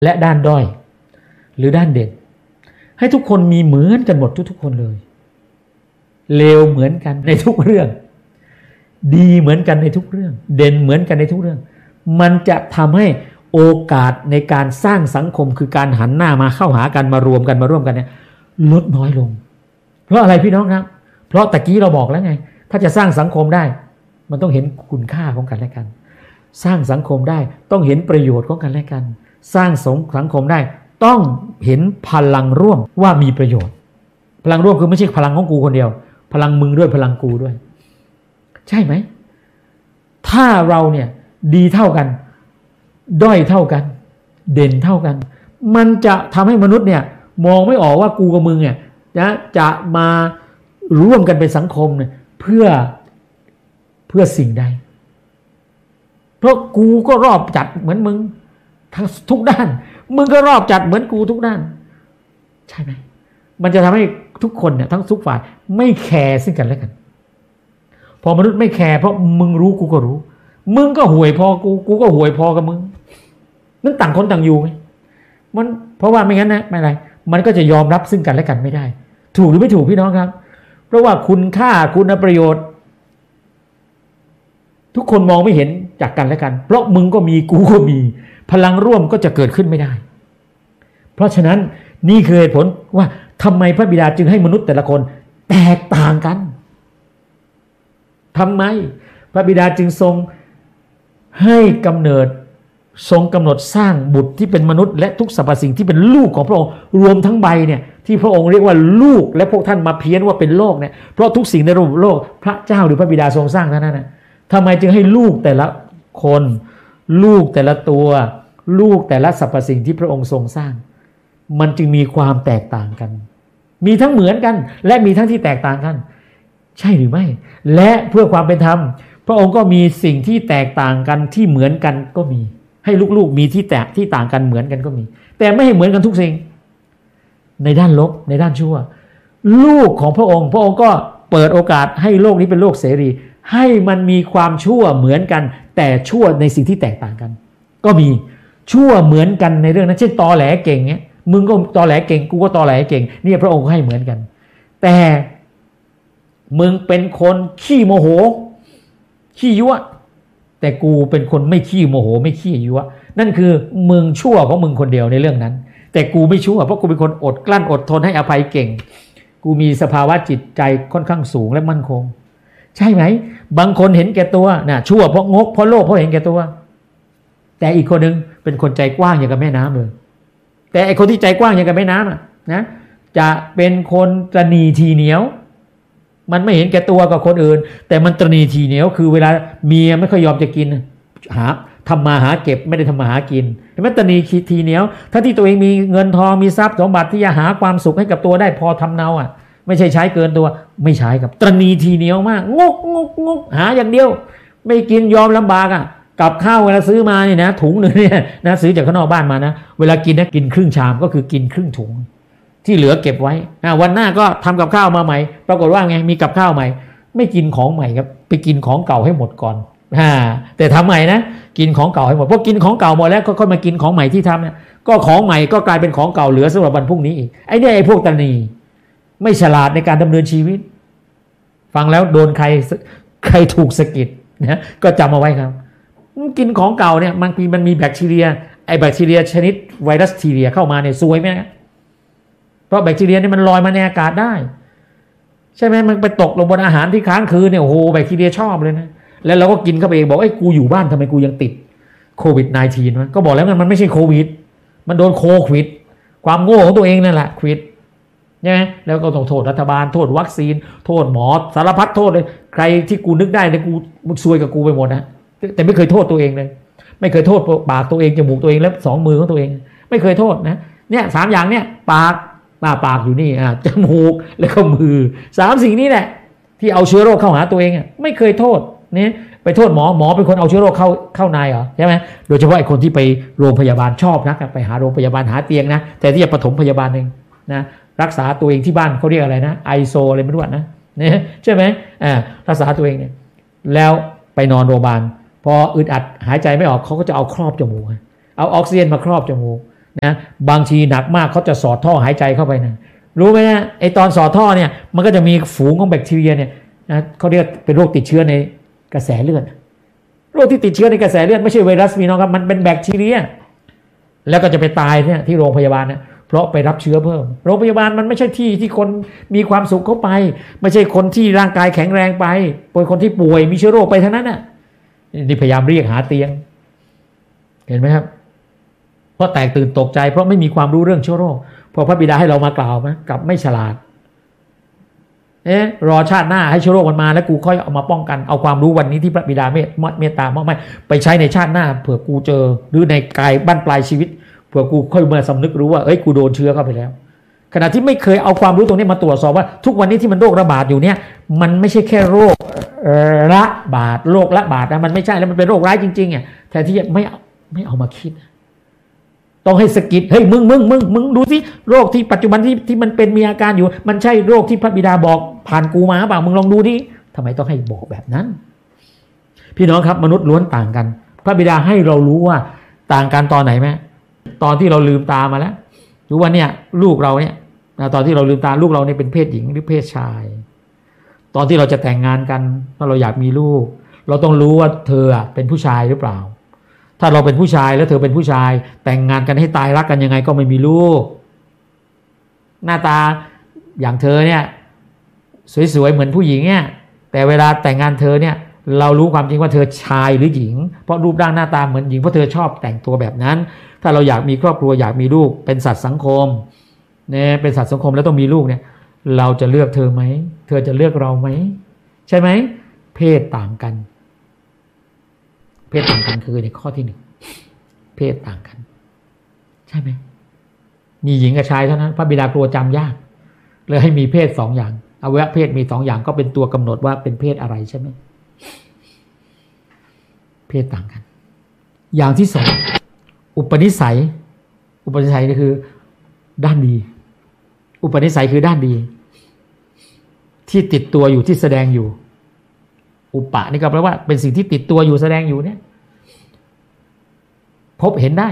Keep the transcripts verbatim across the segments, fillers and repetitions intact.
และด้านด้อยหรือด้านเด่นให้ทุกคนมีเหมือนกันหมดทุกๆคนเลยเลวเหมือนกันในทุกเรื่องดีเหมือนกันในทุกเรื่องเด่นเหมือนกันในทุกเรื่องมันจะทำให้โอกาสในการสร้างสังคมคือการหันหน้ามาเข้าหากันมารวมกันมาร่วมกันเนี่ยลดน้อยลงเพราะอะไรพี่น้องครับเพราะตะกี้เราบอกแล้วไงถ้าจะสร้างสังคมได้มันต้องเห็นคุณค่าของกันและกันสร้างสังคมได้ต้องเห็นประโยชน์ของกันและกันสร้างสังคมได้ต้องเห็นพลังร่วมว่ามีประโยชน์พลังร่วมคือไม่ใช่พลังของกูคนเดียวพลังมึงด้วยพลังกูด้วยใช่ไหมถ้าเราเนี่ยดีเท่ากันด้อยเท่ากันเด่นเท่ากันมันจะทำให้มนุษย์เนี่ยมองไม่ออกว่ากูกับมึงเนี่ยนะจะมาร่วมกันเป็นสังคมเนี่ยเพื่อเพื่อสิ่งใดเพราะกูก็รอบจัดเหมือนมึงทั้งทุกด้านมึงก็รอบจัดเหมือนกูทุกด้านใช่ไหมมันจะทำให้ทุกคนเนี่ยทั้งทุกฝ่ายไม่แคร์ซึ่งกันและกันพอมนุษย์ไม่แคร์เพราะมึงรู้กูก็รู้มึงก็ห่วยพอกูกูก็ห่วยพอกับมึงนั่นต่างคนต่างอยู่ไงมันเพราะว่าไม่งั้นนะไม่อะไรมันก็จะยอมรับซึ่งกันและกันไม่ได้ถูกหรือไม่ถูกพี่น้องครับเพราะว่าคุณค่าคุณประโยชน์ทุกคนมองไม่เห็นจากกันและกันเพราะมึงก็มีกูก็มีพลังร่วมก็จะเกิดขึ้นไม่ได้เพราะฉะนั้นนี่คือเหตุผลว่าทำไมพระบิดาจึงให้มนุษย์แต่ละคนแตกต่างกันทำไมพระบิดาจึงทรงให้กำเนิดทรงกำหนดสร้างบุตรที่เป็นมนุษย์และทุกสรรพสิ่งที่เป็นลูกของพระองค์รวมทั้งใบเนี่ยที่พระองค์เรียกว่าลูกและพวกท่านมาเพี้ยนว่าเป็นโลกเนี่ยเพราะทุกสิ่งในระบบโลกพระเจ้าหรือพระบิดาทรงสร้างนั้นน่ะทำไมจึงให้ลูกแต่ละคนลูกแต่ละตัวลูกแต่ละสรรพสิ่งที่พระองค์ทรงสร้างมันจึงมีความแตกต่างกันมีทั้งเหมือนกันและมีทั้งที่แตกต่างกันใช่หรือไม่และเพื่อความเป็นธรรมพระองค์ก็มีสิ่งที่แตกต่างกันที่เหมือนกันก็มีให้ลูกๆมีที่แตกที่ต่างกันเหมือนกันก็มีแต่ไม่ให้เหมือนกันทุกสิ่งในด้านลบในด้านชั่วลูกของพระองค์พระองค์ก็เปิดโอกาสให้โลกนี้เป็นโลกเสรีให้มันมีความชั่วเหมือนกันแต่ชั่วในสิ่งที่แตกต่างกันก็มีชั่วเหมือนกันในเรื่องนั้นเช่นตอแหลเก่งเงี้ยมึงก็ตอแหลเก่งกูก็ตอแหลเก่งนี่พระองค์ให้เหมือนกันแต่มึงเป็นคนขี้โมโหขี้ยั่วแต่กูเป็นคนไม่ขี้โมโหไม่ขี้ยั่วนั่นคือมึงชั่วของมึงคนเดียวในเรื่องนั้นแต่กูไม่ชั่วเพราะกูเป็นคนอดกลั้นอดทนให้อภัยเก่งกูมีสภาวะจิตใจค่อนข้างสูงและมั่นคงใช่ไหมบางคนเห็นแก่ตัวน่ะชั่วเพราะงกเพราะโลภเพราะเห็นแก่ตัวแต่อีกคนนึงเป็นคนใจกว้างอย่างกับแม่น้ำเลยแต่ไอคนที่ใจกว้างอย่างกับแม่น้ำอ่ะนะจะเป็นคนตระหนี่ทีเหนียวมันไม่เห็นแก่ตัวกับคนอื่นแต่มันตระหนี่ทีเหนียวคือเวลาเมียไม่ค่อยยอมจะกินหาทำมาหาเก็บไม่ได้ทำมาหากินแต่มันตระหนี่ทีเหนียวถ้าที่ตัวเองมีเงินทองมีทรัพย์สมบัติที่จะหาความสุขให้กับตัวได้พอทำเนาอ่ะไม่ใช่ใช้เกินตัวไม่ใช้กับตระหนี่ทีเหนียวมากงกงกงกหาอย่างเดียวไม่กินยอมลำบากอ่ะกับข้าวเวลาซื้อมานี่นะถุงนึงเนี่ยนะซื้อจากข้างนอกบ้านมานะเวลากินนะกินครึ่งชามก็คือกินครึ่งถุงที่เหลือเก็บไว้วันหน้าก็ทำกับข้าวมาใหม่ปรากฏว่าไงมีกับข้าวใหม่ไม่กินของใหม่ครับไปกินของเก่าให้หมดก่อนแต่ทำใหม่นะกินของเก่าให้หมดพอกินของเก่าหมดแล้วก็ค่อยมากินของใหม่ที่ทำเนี่ยก็ของใหม่ก็กลายเป็นของเก่าเหลือสำหรับวันพรุ่งนี้อีกไอ้เนี่ยไอ้พวกตระหนี่ไม่ฉลาดในการดำเนินชีวิตฟังแล้วโดนใครใครถูกสะกิดนะก็จำเอาไว้ครับกินของเก่าเนี่ยมันมีมันมีแบคทีเรียไอ้แบคทีเรียชนิดไวรัสทีเรียเข้ามาเนี่ยซวยไหมนะเพราะแบคทีเรียนี่มันลอยมาในอากาศได้ใช่ไหมมันไปตกลงบนอาหารที่ค้างคืนเนี่ยโอ้โหแบคทีเรียชอบเลยนะแล้วเราก็กินเข้าไปเองบอกไอ้กูอยู่บ้านทำไมกูยังติดโควิด สิบเก้า วะก็บอกแล้วมันไม่ใช่โควิดมันโดนโควิดความโง่ของตัวเองนั่นแหละควิดใช่ไหมแล้วก็ต้องโทษรัฐบาลโทษวัคซีนโทษหมอสารพัดโทษเลยใครที่กูนึกได้เนี่ยกูมึงซวยกับกูไปหมดนะแต่ไม่เคยโทษตัวเองเลยไม่เคยโทษปากตัวเองจมูกตัวเองและสองมือของตัวเองไม่เคยโทษนะเนี่ยสามอย่างเนี่ยปากปากปากอยู่นี่อ่ะจมูกแล้วก็มือสามสิ่งนี้แหละที่เอาเชื้อโรคเข้าหาตัวเองอ่ะไม่เคยโทษเนี่ยไปโทษหมอหมอเป็นคนเอาเชื้อโรคเข้าเข้านายเหรอใช่ไหมโดยเฉพาะไอ้คนที่ไปโรงพยาบาลชอบนักไปหาโรงพยาบาลหาเตียงนะแต่ที่จะปฐมพยาบาลเองนะรักษาตัวเองที่บ้านเขาเรียกอะไรนะไอโซอะไรไม่รู้นะเนี่ยใช่ไหมอ่ารักษาตัวเองเนี่ยแล้วไปนอนโรงพยาบาลพออึดอัดหายใจไม่ออกเขาก็จะเอาครอบจมูกเอาออกซิเจนมาครอบจมูกนะบางทีหนักมากเขาจะสอดท่อหายใจเข้าไปนะรู้ไหมนะไอตอนสอดท่อเนี่ยมันก็จะมีฝูงของแบคทีเรียเนี่ยนะเขาเรียกเป็นโรคติดเชื้อในกระแสเลือดโรคที่ติดเชื้อในกระแสเลือดไม่ใช่ไวรัสพี่น้องครับมันเป็นแบคทีเรียแล้วก็จะไปตายเนี่ยที่โรงพยาบาลเนี่ยเพราะไปรับเชื้อเพิ่มโรงพยาบาลมันไม่ใช่ที่ที่คนมีความสุขเข้าไปไม่ใช่คนที่ร่างกายแข็งแรงไปเป็นคนที่ป่วยมีเชื้อโรคไปทั้งนั้นน่ะนี่พยายามเรียกหาเตียงเห็นไหมครับเพราะแตกตื่นตกใจเพราะไม่มีความรู้เรื่องเชื้อโรคพอพระบิดาให้เรามากล่าวไหมกลับไม่ฉลาดเอ๊ะรอชาติหน้าให้เชื้อโรคมันมาแล้วกูค่อยเอามาป้องกันเอาความรู้วันนี้ที่พระบิดาเมตเมตตามากไม่ไปใช้ในชาติหน้าเผื่อกูเจอหรือในกายบั้นปลายชีวิตเผื่อกูค่อยมาสำนึกรู้ว่าเอ้ยกูโดนเชื้อเข้าไปแล้วขณะที่ไม่เคยเอาความรู้ตรงนี้มาตรวจสอบว่าทุกวันนี้ที่มันโรคระบาดอยู่เนี่ยมันไม่ใช่แค่โรคระบาดโรคระบาดนะมันไม่ใช่แล้วมันเป็นโรคร้ายจริงๆอ่ะแทนที่จะไม่ไม่เอามาคิดต้องให้สกิดเฮ้ยมึงมึงมึงมึงดูสิโรคที่ปัจจุบันที่ที่มันเป็นมีอาการอยู่มันใช่โรคที่พระบิดาบอกผ่านกูมาเปล่ามึงลองดูดิทำไมต้องให้บอกแบบนั้นพี่น้องครับมนุษย์ล้วนต่างกันพระบิดาให้เรารู้ว่าต่างกันตอนไหนไหมตอนที่เราลืมตามาแล้วรู้ว่าเนี่ยลูกเราเนี่ยตอนที่เราลืมตาลูกเราเนี่ยเป็นเพศหญิงหรือเพศชายตอนที่เราจะแต่งงานกันถ้าเราอยากมีลูกเราต้องรู้ว่าเธอเป็นผู้ชายหรือเปล่าถ้าเราเป็นผู้ชายแล้วเธอเป็นผู้ชายแต่งงานกันให้ตายรักกันยังไงก็ไม่มีลูกหน้าตาอย่างเธอเนี่ยสวยๆเหมือนผู้หญิงเนี่ยแต่เวลาแต่งงานเธอเนี่ยเรารู้ความจริงว่าเธอชายหรือหญิงเพราะรูปร่างหน้าตาเหมือนหญิงเพราะเธอชอบแต่งตัวแบบนั้นถ้าเราอยากมีครอบครัวอยากมีลูกเป็นสัตว์สังคมเนี่ยเป็นสัตว์สังคมแล้วต้องมีลูกเนี่ยเราจะเลือกเธอไหมเธอจะเลือกเราไหมใช่ไหมเพศต่างกันเพศต่างกันคือในข้อที่หนึ่งเพศต่างกันใช่ไหมมีหญิงกับชายเท่านั้นพระบิดากลัวจำยากเลยให้มีเพศสองอย่างอวัยวะเพศมีสองอย่างก็เป็นตัวกำหนดว่าเป็นเพศอะไรใช่ไหมเพศต่างกันอย่างที่สองอุปนิสัยอุปนิสัยนี่คือด้านดีอุปนิสัยคือด้านดีที่ติดตัวอยู่ที่แสดงอยู่อุปะนี่ก็แปลว่าเป็นสิ่งที่ติดตัวอยู่แสดงอยู่เนี่ยพบเห็นได้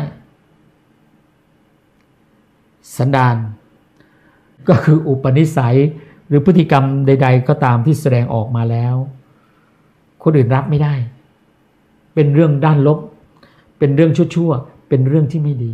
สันดานก็คืออุปนิสัยหรือพฤติกรรมใดๆก็ตามที่แสดงออกมาแล้วคนอื่นรับไม่ได้เป็นเรื่องด้านลบเป็นเรื่องชั่วๆเป็นเรื่องที่ไม่ดี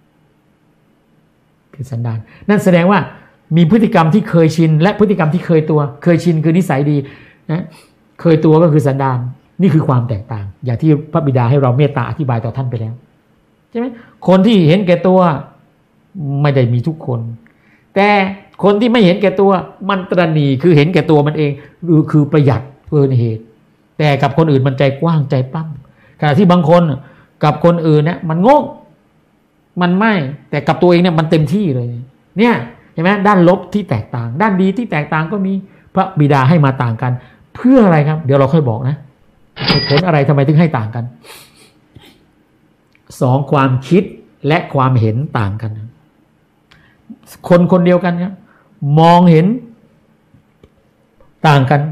คือสันดานนั่นแสดงว่ามีพฤติกรรมที่เคยชินและพฤติกรรมที่เคยตัวเคยชินคือนิสัยดีนะเคยตัวก็คือสันดานนี่คือความแตกต่างอย่างที่พระบิดาให้เราเมตตาอธิบายต่อท่านไปแล้วใช่ไหมคนที่เห็นแก่ตัวไม่ได้มีทุกคนแต่คนที่ไม่เห็นแก่ตัวมันตระหนี่คือเห็นแก่ตัวมันเองคือประหยัดเกินเหตุแต่กับคนอื่นมันใจกว้างใจปั้มขณะที่บางคนกับคนอื่นเนี่ยมันโง่มันไม่แต่กับตัวเองเนี่ยมันเต็มที่เลยเนี่ยเห็นไหมด้านลบที่แตกต่างด้านดีที่แตกต่างก็มีพระบิดาให้มาต่างกันเพื่ออะไรครับเดี๋ยวเราค่อยบอกนะเหตุผลอะไรทำไมถึงให้ต่างกันสองความคิดและความเห็นต่างกันคนคนเดียวกันครับมองเห็นต่างกัน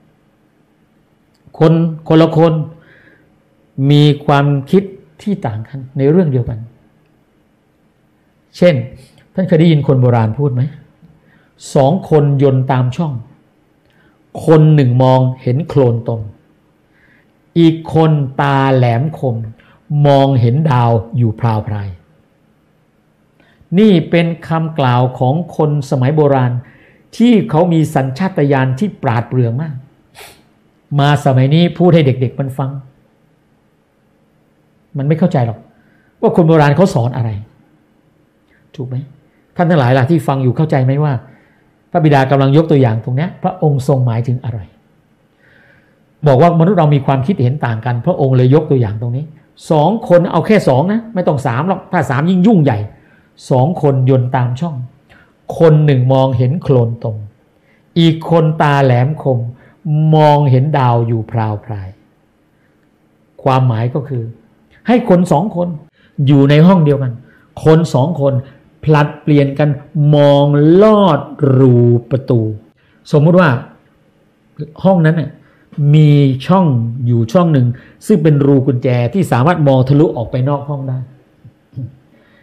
คนคนละคนมีความคิดที่ต่างกันในเรื่องเดียวกันเช่นท่านเคยได้ยินคนโบราณพูดไหมสองคนยนต์ตามช่องคนหนึ่งมองเห็นโคลนตมอีกคนตาแหลมคมมองเห็นดาวอยู่พราวพรายนี่เป็นคำกล่าวของคนสมัยโบราณที่เขามีสัญชาตญาณที่ปราดเปรื่องมากมาสมัยนี้พูดให้เด็กๆมันฟังมันไม่เข้าใจหรอกว่าคนโบราณเขาสอนอะไรถูกไหมท่านทั้งหลายล่ะที่ฟังอยู่เข้าใจไหมว่าพระบิดากำลังยกตัวอย่างตรงนี้พระองค์ทรงหมายถึงอะไรบอกว่ามนุษย์เรามีความคิดเห็นต่างกันพระองค์เลยยกตัวอย่างตรงนี้สองคนเอาแค่สองนะไม่ต้องสามหรอกถ้าสามยิ่งยุ่งใหญ่สองคนยนต์ตามช่องคนหนึ่งมองเห็นโคลนตมอีกคนตาแหลมคมมองเห็นดาวอยู่พราวพรายความหมายก็คือให้คนสองคนอยู่ในห้องเดียวกันคนสองคนผลัดเปลี่ยนกันมองลอดรูประตูสมมุติว่าห้องนั้นน่ะมีช่องอยู่ช่องหนึ่งซึ่งเป็นรูกุญแจที่สามารถมองทะลุออกไปนอกห้องได้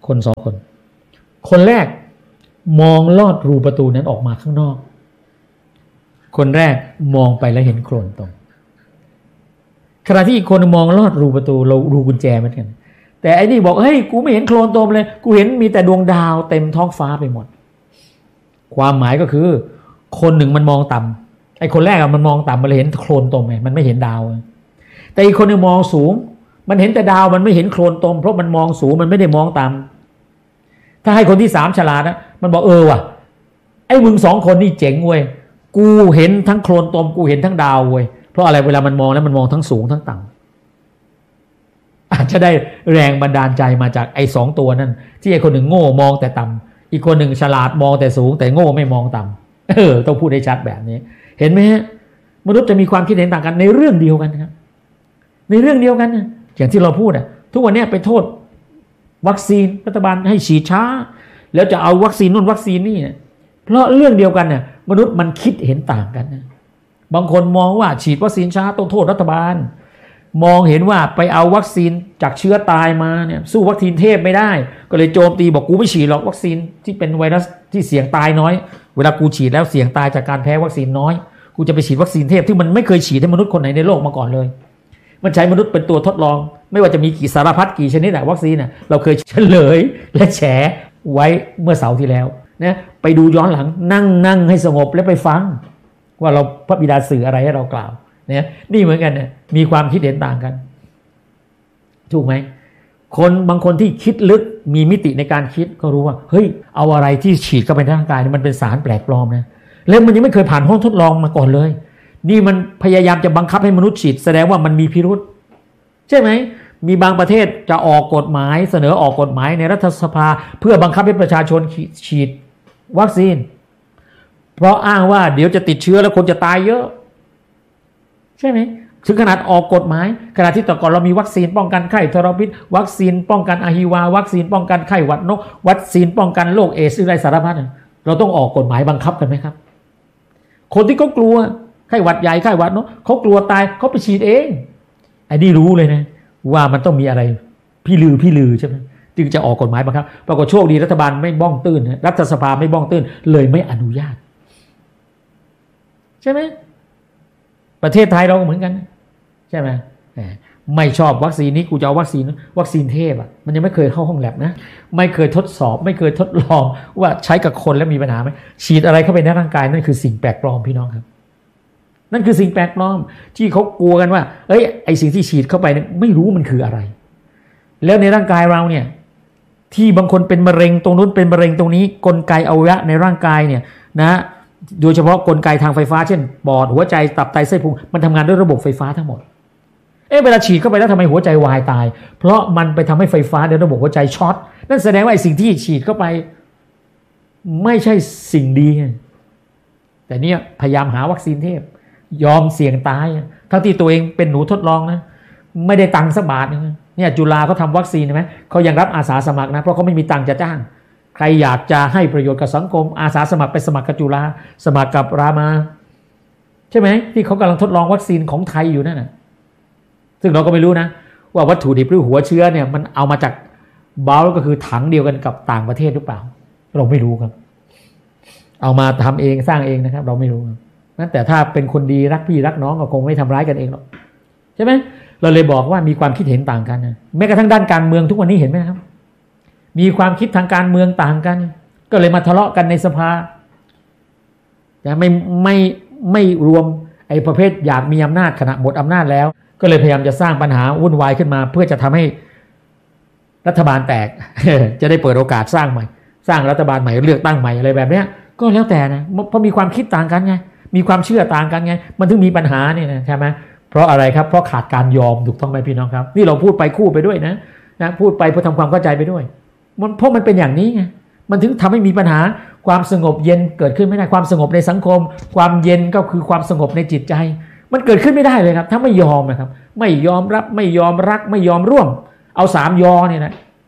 คนสองคนคนแรกมองลอดรูประตูนั้นออกมาข้างนอกคนแรกมองไปแล้วเห็นโคลนตมขณะที่อีกคนมองลอดรูประตูเรารูกุญแจเหมือนกันแต่ไอ้นี่บอกเฮ้ยกูไม่เห็นโคลนตมเลยกูเห็นมีแต่ดวงดาวเต็มท้องฟ้าไปหมดความหมายก็คือคนหนึ่งมันมองต่ำไอ้คนแรกอะมันมองต่ำมันเลยเห็นโคลนตมไงมันไม่เห็นดาวแต่อีกคนนึงมองสูงมันเห็นแต่ดาวมันไม่เห็นโคลนตมเพราะมันมองสูงมันไม่ได้มองต่ำถ้าให้คนที่สามฉลาดนะมันบอกเออว่ะไอ้มึงสองคนนี่เจ๋งเว้ยกูเห็นทั้งโคลนตมกูเห็นทั้งดาวเว้ยเพราะอะไรเวลามันมองแล้วมันมองทั้งสูงทั้งต่ำอาจจะได้แรงบันดาลใจมาจากไอ้สองตัวนั่นที่ไอ้คนหนึ่งโง่มองแต่ต่ำอีกคนหนึ่งฉลาดมองแต่สูงแต่โง่ไม่มองต่ำเออต้องพูดให้ชัดแบบนี้เห็นไหมฮะมนุษย์จะมีความคิดเห็นต่างกันในเรื่องเดียวกันครับในเรื่องเดียวกันนะอย่างที่เราพูดอ่ะทุกวันนี้ไปโทษวัคซีนรัฐบาลให้ฉีดช้าแล้วจะเอาวัคซีนนู่นวัคซีนนี่เนี่ยเพราะเรื่องเดียวกันเนี่ยมนุษย์มันคิดเห็นต่างกันนะบางคนมองว่าฉีดวัคซีนช้าต้องโทษรัฐบาลมองเห็นว่าไปเอาวัคซีนจากเชื้อตายมาเนี่ยสู้วัคซีนเทพไม่ได้ก็เลยโจมตีบอกกูไม่ฉีดหรอกวัคซีนที่เป็นไวรัสที่เสี่ยงตายน้อยเวลากูฉีดแล้วเสี่ยงตายจากการแพ้วัคซีนน้อยกูจะไปฉีดวัคซีนเทพที่มันไม่เคยฉีดให้มนุษย์คนไหนในโลกมาก่อนเลยมันใช้มนุษย์เป็นตัวทดลองไม่ว่าจะมีกี่สารพัดกี่ชนิดอะวัคซีนอะเราเคยเฉลยและแฉไว้เมื่อเสาร์ที่แล้วนะไปดูย้อนหลังนั่งนั่งให้สงบแล้วไปฟังว่าเราพระบิดาสื่ออะไรให้เรากล่าวเนี่ยนี่เหมือนกันเนี่ยมีความคิดเห็นต่างกันถูกไหมคนบางคนที่คิดลึกมีมิติในการคิดก็รู้ว่าเฮ้ยเอาอะไรที่ฉีดเข้าไปในร่างกายมันเป็นสารแปลกปลอมนะแล้วมันยังไม่เคยผ่านห้องทดลองมาก่อนเลยนี่มันพยายามจะบังคับให้มนุษย์ฉีดแสดงว่ามันมีพิรุธใช่ไหมมีบางประเทศจะออกกฎหมายเสนอออกกฎหมายในรัฐสภาเพื่อบังคับให้ประชาชนฉีดวัคซีนเพราะอ้างว่าเดี๋ยวจะติดเชื้อแล้วคนจะตายเยอะใช่ไหมถึงขนาดออกกฎหมายขณะที่แต่ก่อนเรามีวัคซีนป้องกันไข้ทรพิษวัคซีนป้องกันอหิวาวัคซีนป้องกันไข้หวัดนกวัคซีนป้องกันโรคเอดส์อะไรสารพัดเราต้องออกกฎหมายบังคับกันไหมครับคนที่เขากลัวไข้หวัดใหญ่ไข้หวัดนกเขากลัวตายเขาไปฉีดเองไอ้นี่รู้เลยนะว่ามันต้องมีอะไรพี่ลือพี่ลือใช่ไหมจึงจะออกกฎหมายบังคับปรากฏโชคดีรัฐบาลไม่บ้องตื้นรัฐสภาไม่บ้องตื้นเลยไม่อนุญาตใช่ไหมประเทศไทยเราก็เหมือนกันใช่ไหมไม่ชอบวัคซีนนี้กูจะเอาวัคซีนวัคซีนเทพอ่ะมันยังไม่เคยเข้าห้องแลบนะไม่เคยทดสอบไม่เคยทดลองว่าใช้กับคนแล้วมีปัญหาไหมฉีดอะไรเข้าไปในร่างกายนั่นคือสิ่งแปลกปลอมพี่น้องครับนั่นคือสิ่งแปลกปลอมที่เขากลัวกันว่าเอ้ยไอสิ่งที่ฉีดเข้าไปเนี่ยไม่รู้มันคืออะไรแล้วในร่างกายเราเนี่ยที่บางคนเป็นมะเร็งตรงนู้นเป็นมะเร็งตรงนี้กลไกอวัยวะในร่างกายเนี่ยนะโดยเฉพาะกลไกทางไฟฟ้าเช่นปอดหัวใจตับไตไส้พุงมันทำงานด้วยระบบไฟฟ้าทั้งหมดเอ๊ะเวลาฉีดเข้าไปแล้วทำไมหัวใจวายตายเพราะมันไปทำให้ไฟฟ้าในระบบหัวใจช็อตนั่นแสดงว่าไอ้สิ่งที่ฉีดเข้าไปไม่ใช่สิ่งดีแต่เนี่ยพยายามหาวัคซีนเทพยอมเสี่ยงตายทั้งที่ตัวเองเป็นหนูทดลองนะไม่ได้ตังค์สักบาทนึงเนี่ยจุฬาเขาทำวัคซีนใช่ไหมเขายังรับอาสาสมัครนะเพราะเขาไม่มีตังค์จะจ้างใครอยากจะให้ประโยชน์กับสังคมอาสาสมัครไปสมัครกับจุฬาสมัครกับรามาใช่ไหมที่เขากำลังทดลองวัคซีนของไทยอยู่นั่นนะซึ่งเราก็ไม่รู้นะว่าวัตถุดิบหรือหัวเชื้อเนี่ยมันเอามาจากบาลก็คือถังเดียวกันกับต่างประเทศหรือเปล่าเราไม่รู้ครับเอามาทำเองสร้างเองนะครับเราไม่รู้ครับนั่นแต่ถ้าเป็นคนดีรักพี่รักน้องก็คงไม่ทำร้ายกันเองหรอกใช่ไหมเราเลยบอกว่ามีความคิดเห็นต่างกันนะแม้กระทั่งด้านการเมืองทุกวันนี้เห็นไหมครับมีความคิดทางการเมืองต่างกันก็เลยมาทะเลาะกันในสภาแต่ไม่ไม่ไม่รวมไอ้ประเภทอยากมีอำนาจขณะหมดอำนาจแล้วก็เลยพยายามจะสร้างปัญหาวุ่นวายขึ้นมาเพื่อจะทำให้รัฐบาลแตก จะได้เปิดโอกาสสร้างใหม่สร้างรัฐบาลใหม่เลือกตั้งใหม่อะไรแบบนี้ก็แล้วแต่นะเพราะมีความคิดต่างกันไงมีความเชื่อต่างกันไงมันถึงมีปัญหาเนี่ยนะใช่ไหมเพราะอะไรครับเพราะขาดการยอมถูกต้องไหมพี่น้องครับนี่เราพูดไปคู่ไปด้วยนะนะพูดไปเพื่อทำความเข้าใจไปด้วยมันเพราะมันเป็นอย่างนี้ไงมันถึงทำให้มีปัญหาความสงบเย็นเกิดขึ้นไม่ได้ความสงบในสังคมความเย็นก็คือความสงบในจิตใจมันเกิดขึ้นไม่ได้เลยครับถ้าไม่ยอมนะครับไม่ยอมรับไม่ยอมรักไม่ยอมร่วมเอาสามยอเนี่ยนะ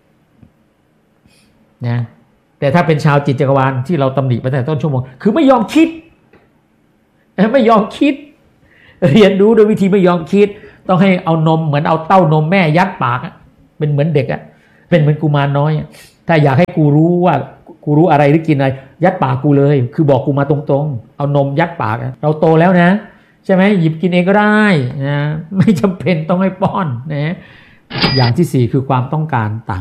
นะแต่ถ้าเป็นชาวจิตจักรวาลที่เราตำหนิไปตั้งแต่ต้นชั่วโมงคือไม่ยอมคิดไม่ยอมคิดเรียนรู้โดยวิธีไม่ยอมคิดต้องให้เอานมเหมือนเอาเต้านมแม่ยัดปากเป็นเหมือนเด็กอะเป็นเหมือนกุมารน้อยถ้าอยากให้กูรู้ว่ากูรู้อะไรหรือกินอะไรยัดปากกูเลยคือบอกกูมาตรงๆเอานมยัดปากเราโตแล้วนะใช่ไหมหยิบกินเองก็ได้นะไม่จำเป็นต้องให้ป้อนนะอย่างที่สี่คือความต้องการต่าง